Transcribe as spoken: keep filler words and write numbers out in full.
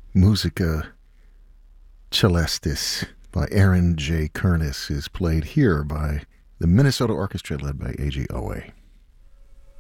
Musica Celestis by Aaron J. Kernis is played here by the Minnesota Orchestra led by A J. Owe.